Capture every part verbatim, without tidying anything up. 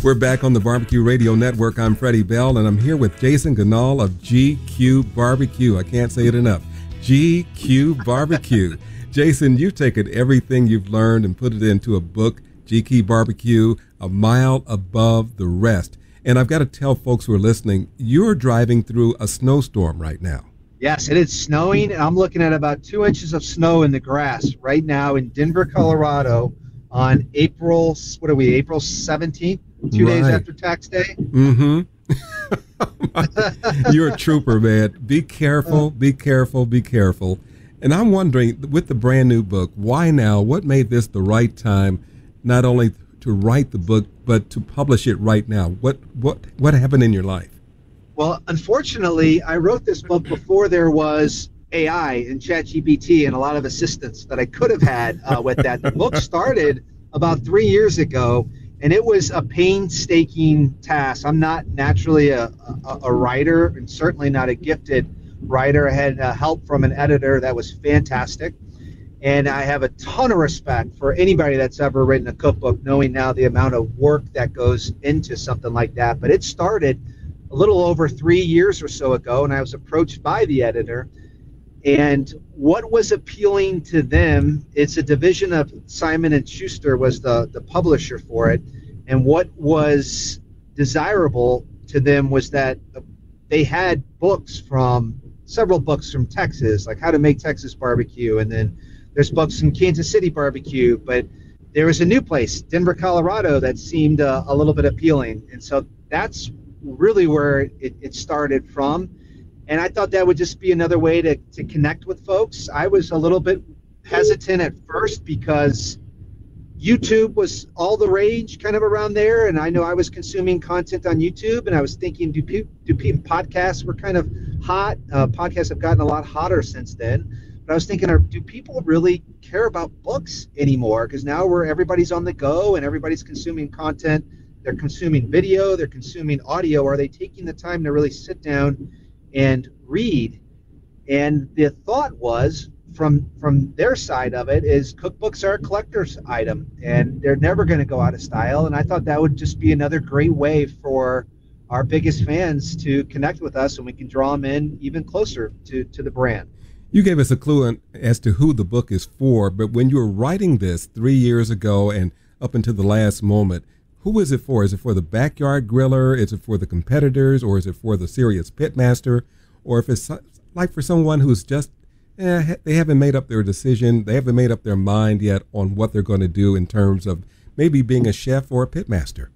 We're back on the Barbecue Radio Network. I'm Freddie Bell, and I'm here with Jason Ganal of G Q Barbecue. I can't say it enough. G Q Barbecue. Jason, you've taken everything you've learned and put it into a book, G Q Barbecue, A Mile Above the Rest. And I've got to tell folks who are listening, you're driving through a snowstorm right now. Yes, it is snowing, and I'm looking at about two inches of snow in the grass right now in Denver, Colorado on April, what are we, April seventeenth, two right. days after tax day. Mm-hmm. You're a trooper, man. Be careful, be careful, be careful. And I'm wondering, with the brand new book, why now? What made this the right time, not only to write the book, but to publish it right now? What what what happened in your life? Well, unfortunately, I wrote this book before there was A I and ChatGPT and a lot of assistance that I could have had uh, with that. The book started about three years ago, and it was a painstaking task. I'm not naturally a, a, a writer, and certainly not a gifted writer. I had uh, help from an editor that was fantastic. And I have a ton of respect for anybody that's ever written a cookbook, knowing now the amount of work that goes into something like that. But it started a little over three years or so ago, and I was approached by the editor. And what was appealing to them, it's a division of Simon and Schuster was the, the publisher for it. And what was desirable to them was that they had books from, several books from Texas, like How to Make Texas Barbecue, and then there's books from Kansas City Barbecue, but there was a new place, Denver, Colorado, that seemed uh, a little bit appealing. And so that's really where it, it started from. And I thought that would just be another way to, to connect with folks. I was a little bit hesitant at first because YouTube was all the rage kind of around there. And I know I was consuming content on YouTube, and I was thinking, do, pe- do pe- podcasts were kind of hot. Uh, podcasts have gotten a lot hotter since then. But I was thinking, are, do people really care about books anymore? Because now we're everybody's on the go and everybody's consuming content. They're consuming video, they're consuming audio. Are they taking the time to really sit down and read? And the thought was, from from their side of it, is cookbooks are a collector's item and they're never going to go out of style. And I thought that would just be another great way for our biggest fans to connect with us, and we can draw them in even closer to, to the brand. You gave us a clue as to who the book is for, but when you were writing this three years ago and up until the last moment, who is it for? Is it for the backyard griller? Is it for the competitors? Or is it for the serious pitmaster? Or if it's like for someone who's just, eh, they haven't made up their decision, they haven't made up their mind yet on what they're going to do in terms of maybe being a chef or a pitmaster?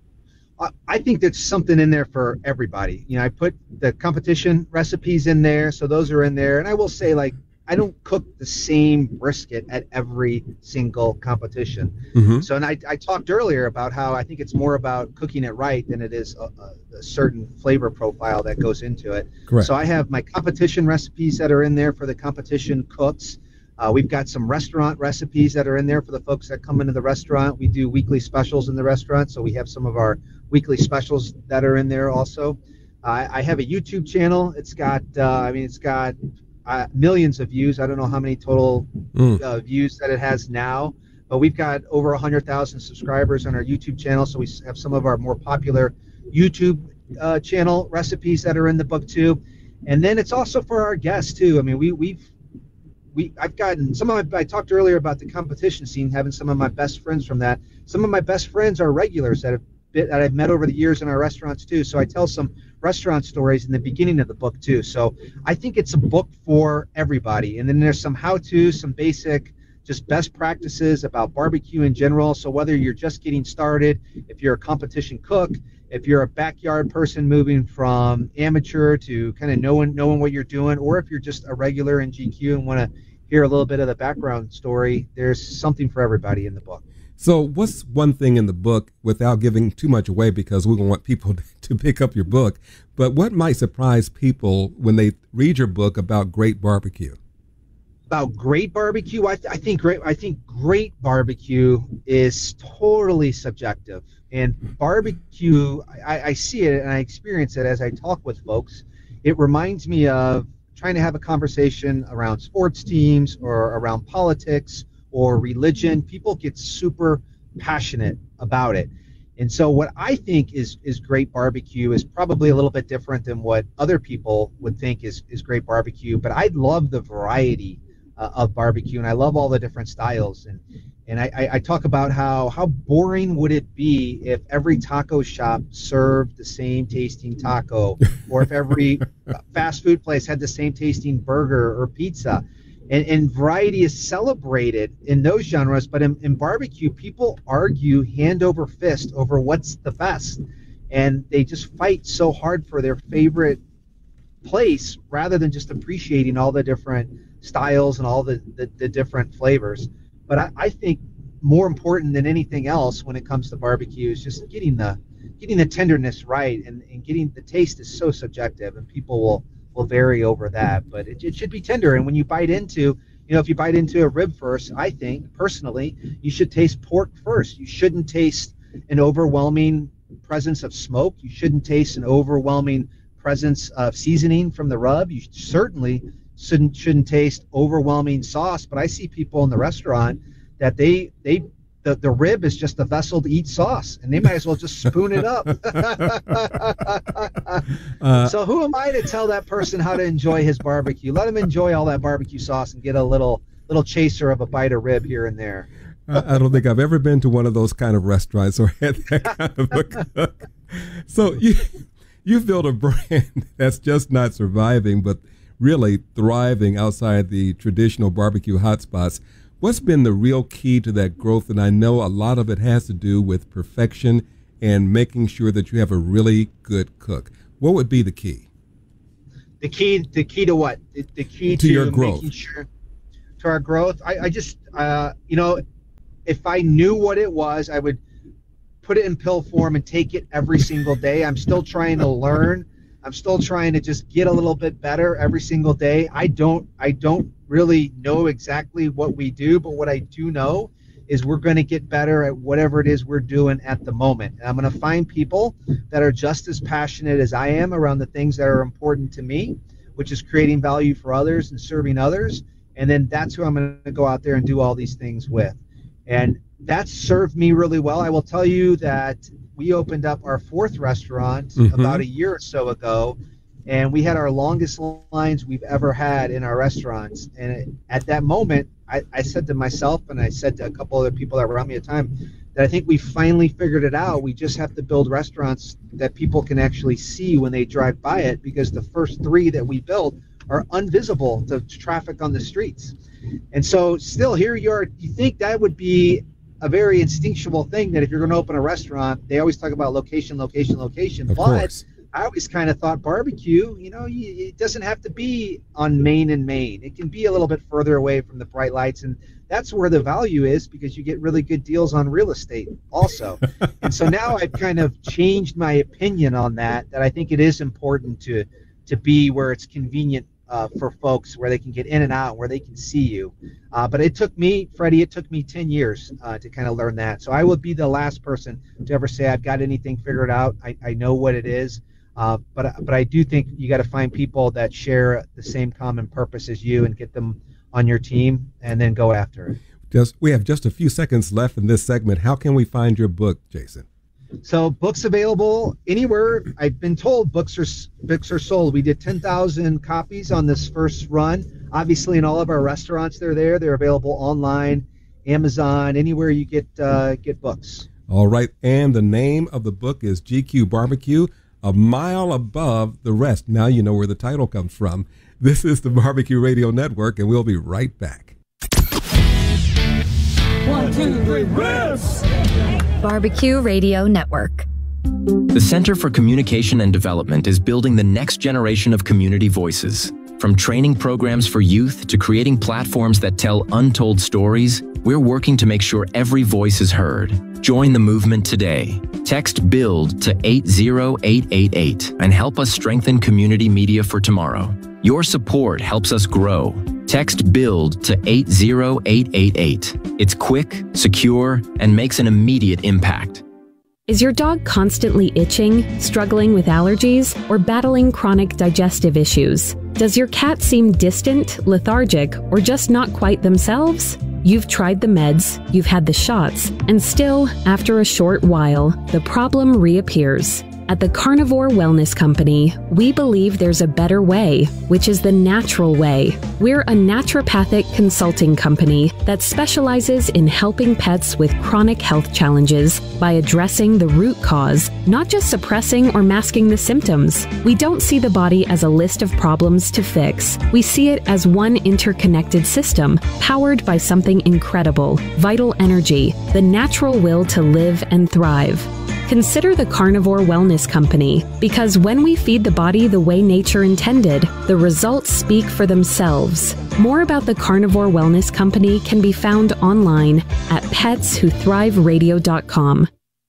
I think there's something in there for everybody. You know, I put the competition recipes in there, so those are in there. And I will say, like, I don't cook the same brisket at every single competition. Mm-hmm. So, and I, I talked earlier about how I think it's more about cooking it right than it is a, a certain flavor profile that goes into it. Correct. So I have my competition recipes that are in there for the competition cooks. Uh, we've got some restaurant recipes that are in there for the folks that come into the restaurant. We do weekly specials in the restaurant, so we have some of our weekly specials that are in there also. Uh, I have a YouTube channel. It's got, uh, I mean, it's got uh, millions of views. I don't know how many total mm. uh, views that it has now, but we've got over one hundred thousand subscribers on our YouTube channel, so we have some of our more popular YouTube uh, channel recipes that are in the book too. And then it's also for our guests too. I mean, we, we've We, I've gotten some of my, I talked earlier about the competition scene, having some of my best friends from that. Some of my best friends are regulars that have been, that I've met over the years in our restaurants too. So I tell some restaurant stories in the beginning of the book too. So I think it's a book for everybody. And then there's some how-to, some basic, just best practices about barbecue in general. So whether you're just getting started, if you're a competition cook, if you're a backyard person moving from amateur to kind of knowing knowing what you're doing, or if you're just a regular in G Q and want to hear a little bit of the background story, there's something for everybody in the book. So what's one thing in the book, without giving too much away because we don't want people to pick up your book, but what might surprise people when they read your book about great barbecue? About great barbecue, I, th- I think great. I think great barbecue is totally subjective, and barbecue, I, I see it and I experience it as I talk with folks. It reminds me of trying to have a conversation around sports teams or around politics or religion. People get super passionate about it, And so what I think is is great barbecue is probably a little bit different than what other people would think is, is great barbecue. But I love the variety uh, of barbecue, and I love all the different styles. And and I, I, I talk about how, how boring would it be if every taco shop served the same tasting taco, or if every fast food place had the same tasting burger or pizza. And, and variety is celebrated in those genres, but in, in barbecue, people argue hand over fist over what's the best. And they just fight so hard for their favorite place rather than just appreciating all the different styles and all the, the, the different flavors. But I, I think more important than anything else when it comes to barbecue is just getting the getting the tenderness right, and, and getting the taste is so subjective, and people will will vary over that, but it, it should be tender. And when you bite into, you know, if you bite into a rib first, I think personally you should taste pork first. You shouldn't taste an overwhelming presence of smoke. You shouldn't taste an overwhelming presence of seasoning from the rub. You certainly shouldn't shouldn't taste overwhelming sauce. But I see people in the restaurant that they they the, the rib is just a vessel to eat sauce, and they might as well just spoon it up. uh, so who am I to tell that person how to enjoy his barbecue? Let him enjoy all that barbecue sauce and get a little little chaser of a bite of rib here and there. I don't think I've ever been to one of those kind of restaurants or had that kind of a cook. So you you've built a brand that's just not surviving, but really thriving outside the traditional barbecue hotspots. What's been the real key to that growth? And I know a lot of it has to do with perfection and making sure that you have a really good cook. What would be the key? The key, the key to what? The, the key to, to your growth. Making sure, to our growth. I, I just, uh, you know, if I knew what it was, I would put it in pill form and take it every single day. I'm still trying to learn. I'm still trying to just get a little bit better every single day. I don't, I don't really know exactly what we do, but what I do know is we're going to get better at whatever it is we're doing at the moment. And I'm going to find people that are just as passionate as I am around the things that are important to me, which is creating value for others and serving others. And then that's who I'm going to go out there and do all these things with. And that's served me really well. I will tell you that we opened up our fourth restaurant mm-hmm. about a year or so ago, and we had our longest lines we've ever had in our restaurants. And it, at that moment, I, I said to myself, and I said to a couple other people that were around me at the time, that I think we finally figured it out. We just have to build restaurants that people can actually see when they drive by it, because the first three that we built are invisible to traffic on the streets. And so still here you are, you think that would be a very instinctual thing, that if you're going to open a restaurant, they always talk about location, location, location. Of but course. I always kind of thought barbecue, you know, it doesn't have to be on Main and Main. It can be a little bit further away from the bright lights, and that's where the value is, because you get really good deals on real estate also. And so now I've kind of changed my opinion on that, that I think it is important to to be where it's convenient uh, for folks, where they can get in and out, where they can see you. Uh, but it took me, Freddie, it took me ten years uh, to kind of learn that. So I would be the last person to ever say I've got anything figured out. I, I know what it is. Uh, but but I do think you got to find people that share the same common purpose as you and get them on your team, and then go after it. Just we have just a few seconds left in this segment. How can we find your book, Jason? So books available anywhere. I've been told books are books are sold. We did ten thousand copies on this first run. Obviously, in all of our restaurants, they're there. They're available online, Amazon, anywhere you get uh, get books. All right, and the name of the book is G Q Barbecue, A Mile Above the Rest. Now you know where the title comes from. This is the Barbecue Radio Network, and we'll be right back. One, two, three, riffs! Barbecue Radio Network. The Center for Communication and Development is building the next generation of community voices. From training programs for youth to creating platforms that tell untold stories, we're working to make sure every voice is heard. Join the movement today. Text BUILD to eight zero eight eight eight and help us strengthen community media for tomorrow. Your support helps us grow. Text BUILD to eight zero eight eight eight. It's quick, secure, and makes an immediate impact. Is your dog constantly itching, struggling with allergies, or battling chronic digestive issues? Does your cat seem distant, lethargic, or just not quite themselves? You've tried the meds, you've had the shots, and still, after a short while, the problem reappears. At the Carnivore Wellness Company, we believe there's a better way, which is the natural way. We're a naturopathic consulting company that specializes in helping pets with chronic health challenges by addressing the root cause, not just suppressing or masking the symptoms. We don't see the body as a list of problems to fix. We see it as one interconnected system, powered by something incredible, vital energy, the natural will to live and thrive. Consider the Carnivore Wellness Company, because when we feed the body the way nature intended, the results speak for themselves. More about the Carnivore Wellness Company can be found online at pets who thrive radio dot com.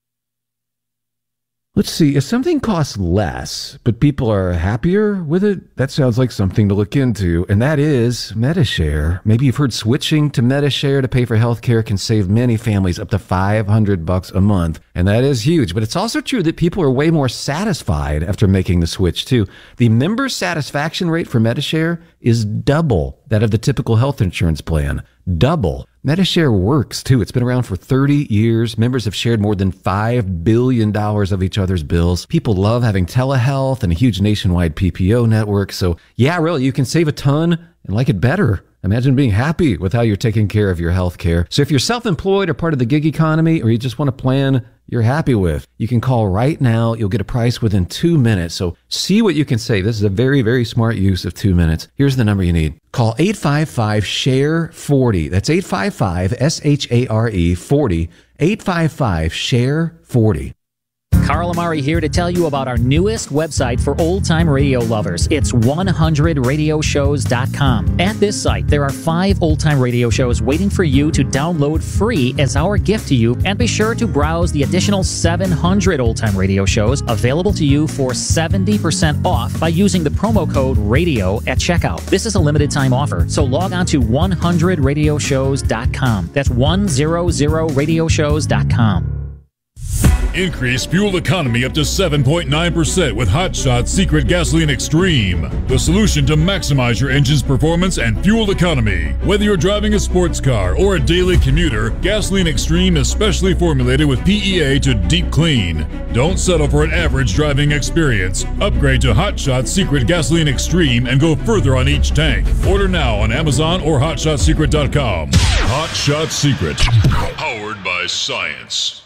Let's see, if something costs less, but people are happier with it, that sounds like something to look into, and that is Medi-Share. Maybe you've heard switching to Medi-Share to pay for healthcare can save many families up to five hundred bucks a month, and that is huge. But it's also true that people are way more satisfied after making the switch, too. The member satisfaction rate for Medi-Share is double that of the typical health insurance plan. Double. Medi-Share works, too. It's been around for thirty years. Members have shared more than five billion dollars of each other's bills. People love having telehealth and a huge nationwide P P O network. So, yeah, really, you can save a ton and like it better. Imagine being happy with how you're taking care of your health care. So if you're self-employed or part of the gig economy, or you just want a plan you're happy with, you can call right now. You'll get a price within two minutes. So see what you can save. This is a very, very smart use of two minutes. Here's the number you need. Call eight five five, S H A R E, forty. That's eight five five, S H A R E, forty. eight five five, S H A R E, forty. Carl Amari here to tell you about our newest website for old-time radio lovers. It's one hundred radio shows dot com. At this site, there are five old-time radio shows waiting for you to download free as our gift to you, and be sure to browse the additional seven hundred old-time radio shows available to you for seventy percent off by using the promo code RADIO at checkout. This is a limited-time offer, so log on to one hundred radio shows dot com. That's one hundred radio shows dot com. Increase fuel economy up to seven point nine percent with Hot Shots Secret Gasoline Extreme, the solution to maximize your engine's performance and fuel economy. Whether you're driving a sports car or a daily commuter, Gasoline Extreme is specially formulated with P E A to deep clean. Don't settle for an average driving experience. Upgrade to Hot Shots Secret Gasoline Extreme and go further on each tank. Order now on Amazon or hot shot secret dot com. Hot Shots Secret, powered by science.